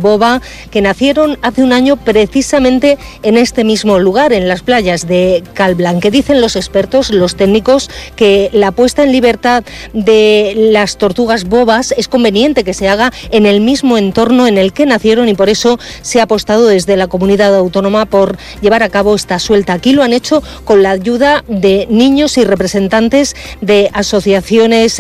boba que nacieron hace un año precisamente en este mismo lugar, en las playas de Calblanque. Dicen los expertos, los técnicos, que la puesta en libertad de las tortugas bobas es conveniente que se haga en el mismo entorno en el que nacieron, y por eso se ha apostado desde la comunidad autónoma por llevar a cabo esta suelta. Aquí lo han hecho con la ayuda de niños y representantes de asociaciones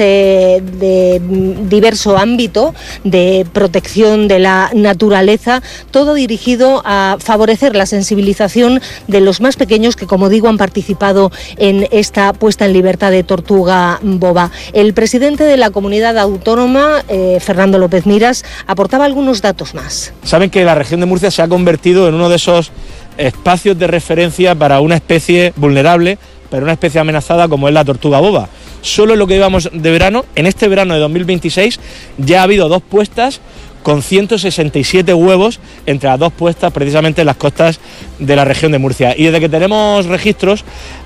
de diverso ámbito de protección de la naturaleza, todo dirigido a favorecer la sensibilización de los más pequeños que, como digo, han participado en esta puesta en libertad de tortuga boba. El presidente de la comunidad autónoma, Fernando López Miras, aportaba algunos datos más. Saben que la región de Murcia se ha convertido en uno de esos espacios de referencia para una especie vulnerable, pero una especie amenazada como es la tortuga boba. Solo en lo que llevamos de verano, en este verano de 2026, ya ha habido 2 puestas con 167 huevos entre las 2 puestas precisamente en las costas de la región de Murcia. Y desde que tenemos registros,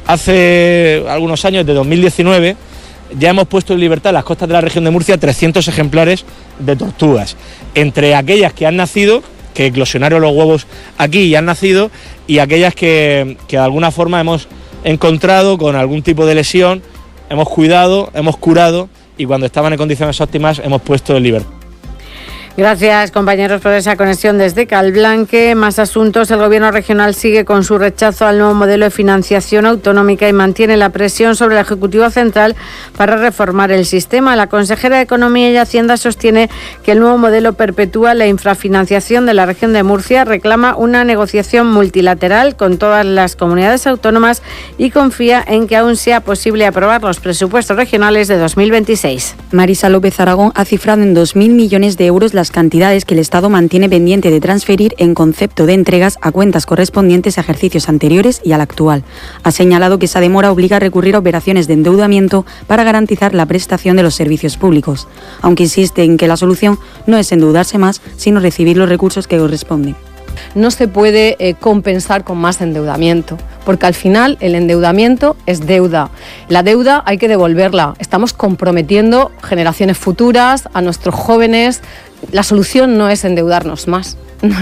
hace algunos años, de 2019, ya hemos puesto en libertad en las costas de la región de Murcia 300 ejemplares de tortugas, entre aquellas que han nacido, que eclosionaron los huevos aquí y han nacido, y aquellas que de alguna forma hemos encontrado con algún tipo de lesión, hemos cuidado, hemos curado, y cuando estaban en condiciones óptimas hemos puesto en libertad. Gracias, compañeros, por esa conexión desde Calblanque. Más asuntos. El Gobierno regional sigue con su rechazo al nuevo modelo de financiación autonómica y mantiene la presión sobre el Ejecutivo Central para reformar el sistema. La consejera de Economía y Hacienda sostiene que el nuevo modelo perpetúa la infrafinanciación de la región de Murcia, reclama una negociación multilateral con todas las comunidades autónomas y confía en que aún sea posible aprobar los presupuestos regionales de 2026. Marisa López Aragón ha cifrado en 2.000 millones de euros las cantidades que el Estado mantiene pendiente de transferir en concepto de entregas a cuentas correspondientes a ejercicios anteriores y al actual. Ha señalado que esa demora obliga a recurrir a operaciones de endeudamiento para garantizar la prestación de los servicios públicos, aunque insiste en que la solución no es endeudarse más, sino recibir los recursos que corresponden. No se puede compensar con más endeudamiento, porque al final el endeudamiento es deuda. La deuda hay que devolverla. Estamos comprometiendo generaciones futuras, a nuestros jóvenes. La solución no es endeudarnos más,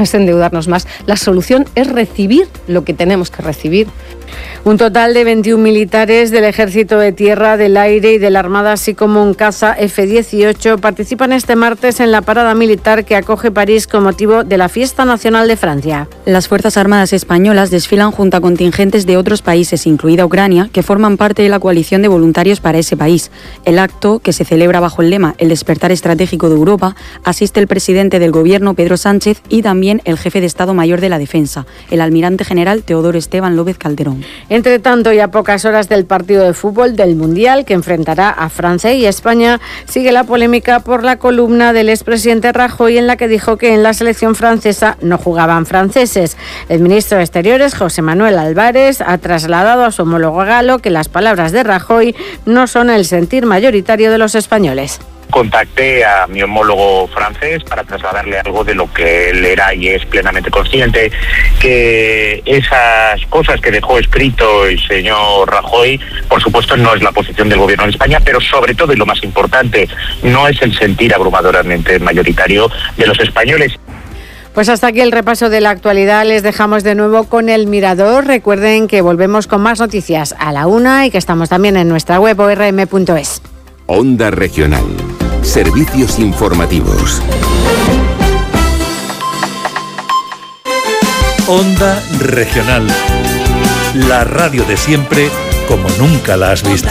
La solución es recibir lo que tenemos que recibir. Un total de 21 militares del Ejército de Tierra, del Aire y de la Armada, así como un caza F-18, participan este martes en la parada militar que acoge París con motivo de la Fiesta Nacional de Francia. Las Fuerzas Armadas españolas desfilan junto a contingentes de otros países, incluida Ucrania, que forman parte de la coalición de voluntarios para ese país. El acto, que se celebra bajo el lema El despertar estratégico de Europa, asiste el presidente del Gobierno, Pedro Sánchez, y también el jefe de Estado Mayor de la Defensa, el almirante general Teodoro Esteban López Calderón. Entre tanto, y a pocas horas del partido de fútbol del Mundial que enfrentará a Francia y España, sigue la polémica por la columna del expresidente Rajoy en la que dijo que en la selección francesa no jugaban franceses. El ministro de Exteriores, José Manuel Álvarez, ha trasladado a su homólogo galo que las palabras de Rajoy no son el sentir mayoritario de los españoles. Contacté a mi homólogo francés para trasladarle algo de lo que él era y es plenamente consciente, que esas cosas que dejó escrito el señor Rajoy, por supuesto, no es la posición del Gobierno de España, pero sobre todo, y lo más importante, no es el sentir abrumadoramente mayoritario de los españoles. Pues hasta aquí el repaso de la actualidad. Les dejamos de nuevo con El Mirador. Recuerden que volvemos con más noticias a la 1 y que estamos también en nuestra web orm.es. Onda Regional. Servicios informativos. Onda Regional. La radio de siempre como nunca la has visto.